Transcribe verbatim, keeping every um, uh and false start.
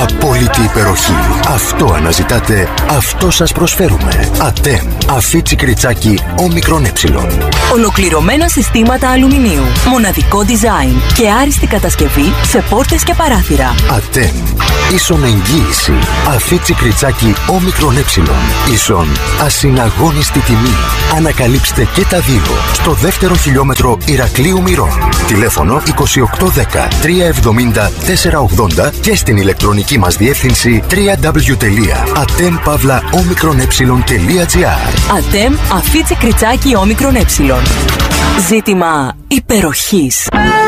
Απόλυτη υπεροχή. Αυτό αναζητάτε, αυτό σας προσφέρουμε. ΑΤΕΜ. Αφίτσι κριτσάκι όμικρον ε. Ολοκληρωμένα συστήματα αλουμινίου. Μοναδικό design και άριστη κατασκευή σε πόρτες και παράθυρα. ΑΤΕΜ. Ίσον εγγύηση. Αφίτσι κριτσάκι όμικρον ε. Ίσον ασυναγώνιστη τιμή. Ανακαλύψτε και τα δύο στο δεύτερο χιλιόμετρο Ηρακλείου Μυρών. Τηλέφωνο είκοσι οκτώ δέκα τριακόσια εβδομήντα τετρακόσια ογδόντα και στην ηλεκτρονική μας διεύθυνση double-u double-u double-u τελεία atem pavla omikron ε τελεία gr. ΑΤΕΜ Αφίτσι κριτσάκι όμικρον ε. Ζήτημα υπεροχής.